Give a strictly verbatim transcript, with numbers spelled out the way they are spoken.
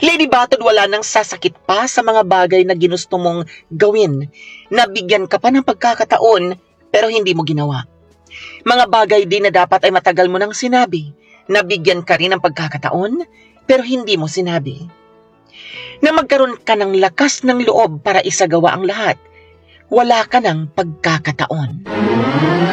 Lady Batod, wala nang sasakit pa sa mga bagay na ginusto mong gawin. Nabigyan ka pa ng pagkakataon pero hindi mo ginawa. Mga bagay din na dapat ay matagal mo nang sinabi. Nabigyan ka rin ng pagkakataon pero hindi mo sinabi. Na magkaroon ka ng lakas ng loob para isagawa ang lahat. Wala ka ng pagkakataon.